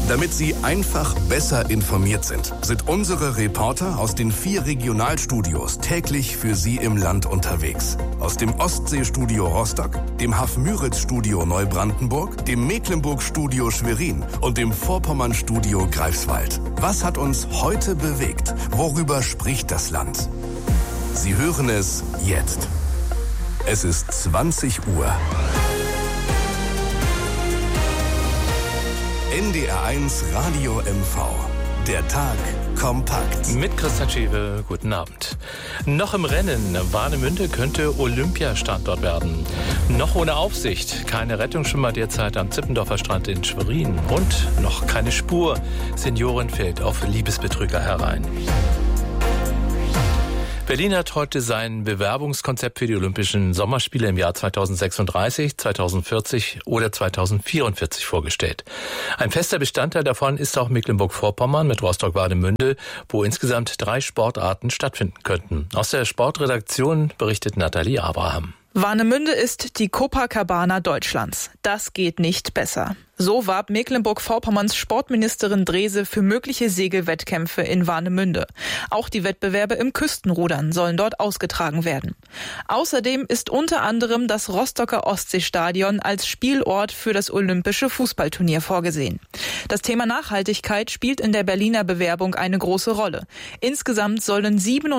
Damit Sie einfach besser informiert sind unsere Reporter aus den 4 Regionalstudios täglich für Sie im Land unterwegs. Aus dem Ostseestudio Rostock, dem Haff-Müritz-Studio Neubrandenburg, dem Mecklenburg-Studio Schwerin und dem Vorpommern-Studio Greifswald. Was hat uns heute bewegt? Worüber spricht das Land? Sie hören es jetzt. Es ist 20 Uhr. NDR1 Radio MV. Der Tag kompakt. Mit Christian Schewe, guten Abend. Noch im Rennen. Warnemünde könnte Olympiastandort werden. Noch ohne Aufsicht. Keine Rettungsschwimmer derzeit am Zippendorfer Strand in Schwerin. Und noch keine Spur. Seniorin fällt auf Liebesbetrüger herein. Berlin hat heute sein Bewerbungskonzept für die Olympischen Sommerspiele im Jahr 2036, 2040 oder 2044 vorgestellt. Ein fester Bestandteil davon ist auch Mecklenburg-Vorpommern mit Rostock-Warnemünde, wo insgesamt 3 Sportarten stattfinden könnten. Aus der Sportredaktion berichtet Nathalie Abraham. Warnemünde ist die Copacabana Deutschlands. Das geht nicht besser. So warb Mecklenburg-Vorpommerns Sportministerin Drese für mögliche Segelwettkämpfe in Warnemünde. Auch die Wettbewerbe im Küstenrudern sollen dort ausgetragen werden. Außerdem ist unter anderem das Rostocker Ostseestadion als Spielort für das olympische Fußballturnier vorgesehen. Das Thema Nachhaltigkeit spielt in der Berliner Bewerbung eine große Rolle. Insgesamt sollen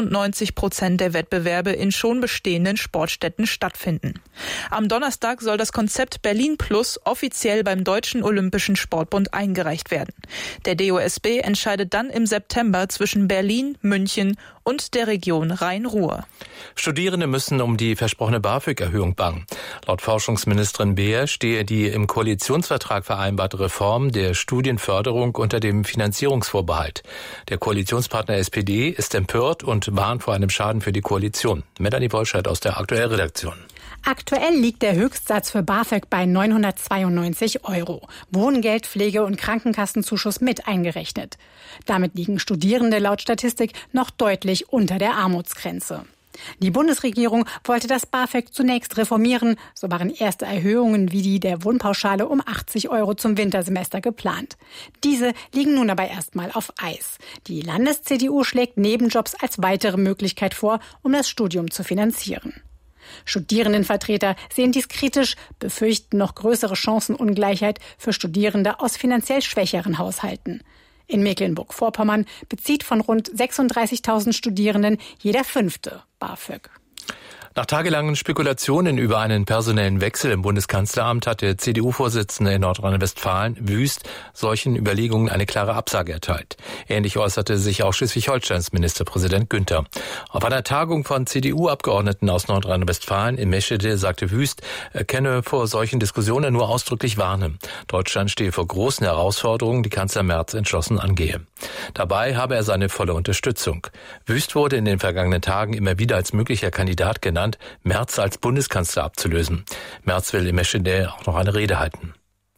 97% der Wettbewerbe in schon bestehenden Sportstätten stattfinden. Am Donnerstag soll das Konzept Berlin Plus offiziell beim Deutschen Olympischen Sportbund eingereicht werden. Der DOSB entscheidet dann im September zwischen Berlin, München und der Region Rhein-Ruhr. Studierende müssen um die versprochene BAföG-Erhöhung bangen. Laut Forschungsministerin Beer stehe die im Koalitionsvertrag vereinbarte Reform der Studienförderung unter dem Finanzierungsvorbehalt. Der Koalitionspartner SPD ist empört und warnt vor einem Schaden für die Koalition. Melanie Wolscheid aus der Aktuell-Redaktion. Aktuell liegt der Höchstsatz für BAföG bei 992 €. Wohngeld, Pflege- und Krankenkassenzuschuss mit eingerechnet. Damit liegen Studierende laut Statistik noch deutlich unter der Armutsgrenze. Die Bundesregierung wollte das BAföG zunächst reformieren. So waren erste Erhöhungen wie die der Wohnpauschale um 80 € zum Wintersemester geplant. Diese liegen nun aber erstmal auf Eis. Die Landes-CDU schlägt Nebenjobs als weitere Möglichkeit vor, um das Studium zu finanzieren. Studierendenvertreter sehen dies kritisch, befürchten noch größere Chancenungleichheit für Studierende aus finanziell schwächeren Haushalten. In Mecklenburg-Vorpommern bezieht von rund 36.000 Studierenden jeder 5. BAföG. Nach tagelangen Spekulationen über einen personellen Wechsel im Bundeskanzleramt hat der CDU-Vorsitzende in Nordrhein-Westfalen, Wüst, solchen Überlegungen eine klare Absage erteilt. Ähnlich äußerte sich auch Schleswig-Holsteins Ministerpräsident Günther. Auf einer Tagung von CDU-Abgeordneten aus Nordrhein-Westfalen in Meschede sagte Wüst, er könne vor solchen Diskussionen nur ausdrücklich warnen. Deutschland stehe vor großen Herausforderungen, die Kanzler Merz entschlossen angehe. Dabei habe er seine volle Unterstützung. Wüst wurde in den vergangenen Tagen immer wieder als möglicher Kandidat genannt, Merz als Bundeskanzler abzulösen. Merz will in Meschede auch noch eine Rede halten.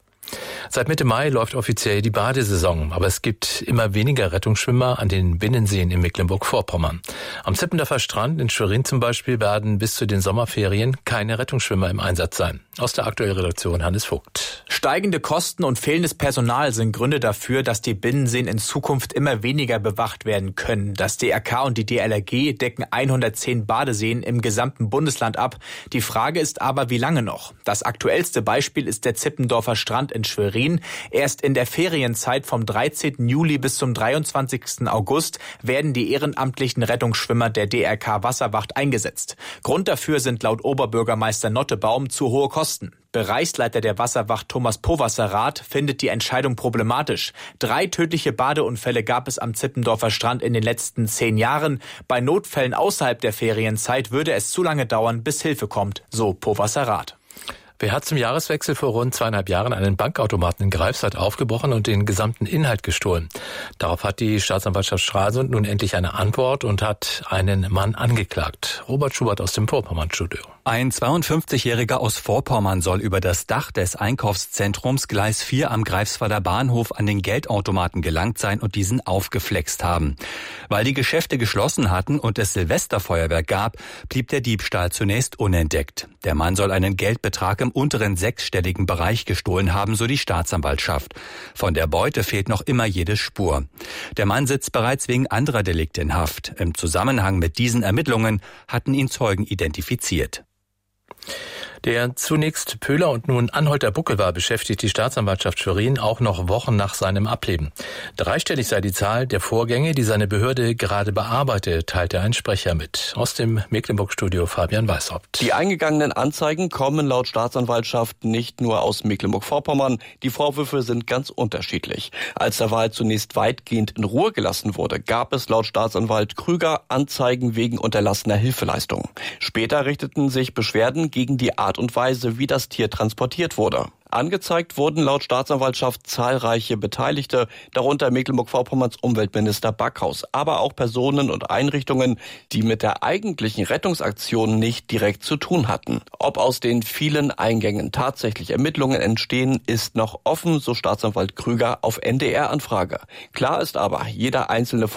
Seit Mitte Mai läuft offiziell die Badesaison, aber es gibt immer weniger Rettungsschwimmer an den Binnenseen in Mecklenburg-Vorpommern. Am Zippendorfer Strand in Schwerin zum Beispiel werden bis zu den Sommerferien keine Rettungsschwimmer im Einsatz sein. Aus der Aktuell-Redaktion Hannes Vogt. Steigende Kosten und fehlendes Personal sind Gründe dafür, dass die Binnenseen in Zukunft immer weniger bewacht werden können. Das DRK und die DLRG decken 110 Badeseen im gesamten Bundesland ab. Die Frage ist aber, wie lange noch? Das aktuellste Beispiel ist der Zippendorfer Strand in Schwerin. Erst in der Ferienzeit vom 13. Juli bis zum 23. August werden die ehrenamtlichen Rettungsschwimmer der DRK Wasserwacht eingesetzt. Grund dafür sind laut Oberbürgermeister Nottebaum zu hohe Kosten. Bereichsleiter der Wasserwacht Thomas Povasserath findet die Entscheidung problematisch. 3 tödliche Badeunfälle gab es am Zippendorfer Strand in den letzten 10 Jahren. Bei Notfällen außerhalb der Ferienzeit würde es zu lange dauern, bis Hilfe kommt, so Povasserath. Wer hat zum Jahreswechsel vor rund 2,5 Jahren einen Bankautomaten in Greifswald aufgebrochen und den gesamten Inhalt gestohlen? Darauf hat die Staatsanwaltschaft Stralsund nun endlich eine Antwort und hat einen Mann angeklagt. Robert Schubert aus dem Vorpommern-Studio. Ein 52-Jähriger aus Vorpommern soll über das Dach des Einkaufszentrums Gleis 4 am Greifswalder Bahnhof an den Geldautomaten gelangt sein und diesen aufgeflext haben. Weil die Geschäfte geschlossen hatten und es Silvesterfeuerwerk gab, blieb der Diebstahl zunächst unentdeckt. Der Mann soll einen Geldbetrag im im unteren sechsstelligen Bereich gestohlen haben, so die Staatsanwaltschaft. Von der Beute fehlt noch immer jede Spur. Der Mann sitzt bereits wegen anderer Delikte in Haft. Im Zusammenhang mit diesen Ermittlungen hatten ihn Zeugen identifiziert. Der zunächst Pöhler und nun Anhalter Buckel war, beschäftigt die Staatsanwaltschaft Schwerin auch noch Wochen nach seinem Ableben. Dreistellig sei die Zahl der Vorgänge, die seine Behörde gerade bearbeitet, teilte ein Sprecher mit. Aus dem Mecklenburg-Studio Fabian Weishaupt. Die eingegangenen Anzeigen kommen laut Staatsanwaltschaft nicht nur aus Mecklenburg-Vorpommern. Die Vorwürfe sind ganz unterschiedlich. Als der Fall zunächst weitgehend in Ruhe gelassen wurde, gab es laut Staatsanwalt Krüger Anzeigen wegen unterlassener Hilfeleistung. Später richteten sich Beschwerden gegen die Art und Weise, wie das Tier transportiert wurde. Angezeigt wurden laut Staatsanwaltschaft zahlreiche Beteiligte, darunter Mecklenburg-Vorpommerns Umweltminister Backhaus, aber auch Personen und Einrichtungen, die mit der eigentlichen Rettungsaktion nicht direkt zu tun hatten. Ob aus den vielen Eingängen tatsächlich Ermittlungen entstehen, ist noch offen, so Staatsanwalt Krüger auf NDR-Anfrage. Klar ist aber, jeder einzelne